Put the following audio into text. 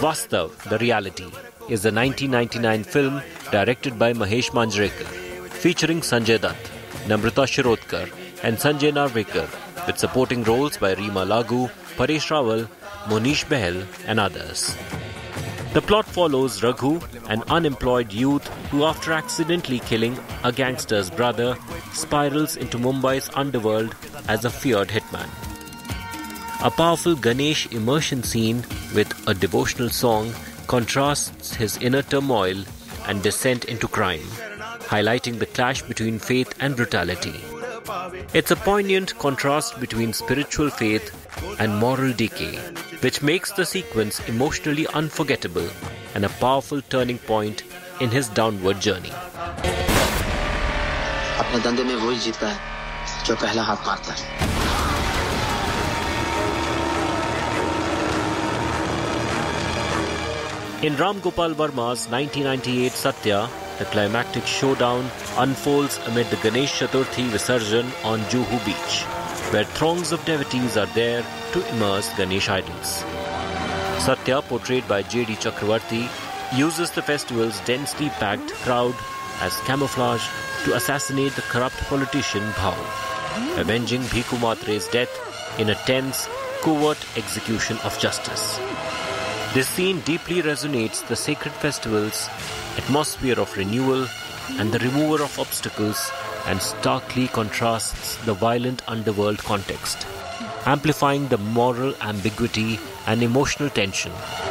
Vastav, The Reality, is a 1999 film directed by Mahesh Manjrekar, featuring Sanjay Dutt, Namrata Shirodkar and Sanjay Narvekar, with supporting roles by Reema Lagoo, Paresh Rawal, Monish Bahal and others. The plot follows Raghu, an unemployed youth who, after accidentally killing a gangster's brother, spirals into Mumbai's underworld as a feared hitman. A powerful Ganesh immersion scene with a devotional song contrasts his inner turmoil and descent into crime, highlighting the clash between faith and brutality. It's a poignant contrast between spiritual faith and moral decay, which makes the sequence emotionally unforgettable and a powerful turning point in his downward journey. अपने धंधे में वही जीतता है जो पहला हाथ मारता है. In Ram Gopal Varma's 1998 Satya, the climactic showdown unfolds amid the Ganesh Chaturthi Visarjan on Juhu Beach, where throngs of devotees are there to immerse Ganesh idols. Satya, portrayed by J.D. Chakravarti, uses the festival's densely packed crowd as camouflage to assassinate the corrupt politician Bhau, avenging Bhiku Matre's death in a tense, covert execution of justice. This scene deeply resonates the sacred festival's atmosphere of renewal and the remover of obstacles, and starkly contrasts the violent underworld context, amplifying the moral ambiguity and emotional tension.